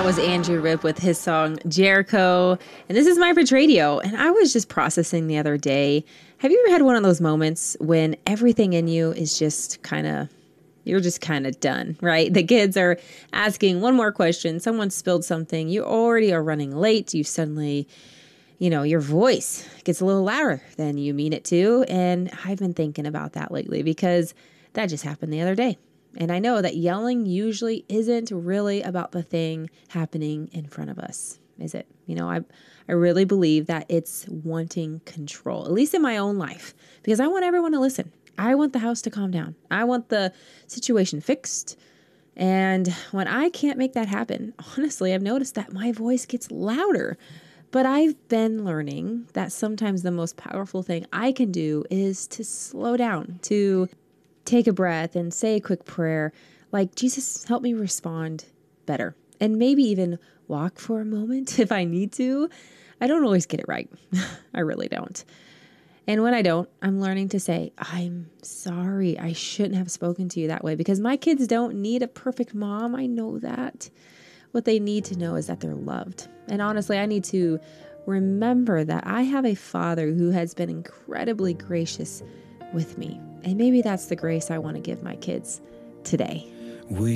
was Andrew Ripp with his song Jericho. And this is My Bridge Radio. And I was just processing the other day. Have you ever had one of those moments when everything in you is just you're just kind of done, right? The kids are asking one more question. Someone spilled something. You already are running late. You suddenly, your voice gets a little louder than you mean it to. And I've been thinking about that lately because that just happened the other day. And I know that yelling usually isn't really about the thing happening in front of us, is it? I really believe that it's wanting control, at least in my own life, because I want everyone to listen. I want the house to calm down. I want the situation fixed. And when I can't make that happen, honestly, I've noticed that my voice gets louder. But I've been learning that sometimes the most powerful thing I can do is to slow down, to take a breath and say a quick prayer like, Jesus, help me respond better. And maybe even walk for a moment if I need to. I don't always get it right. I really don't. And when I don't, I'm learning to say, I'm sorry. I shouldn't have spoken to you that way because my kids don't need a perfect mom. I know that. What they need to know is that they're loved. And honestly, I need to remember that I have a father who has been incredibly gracious with me. And maybe that's the grace I want to give my kids today.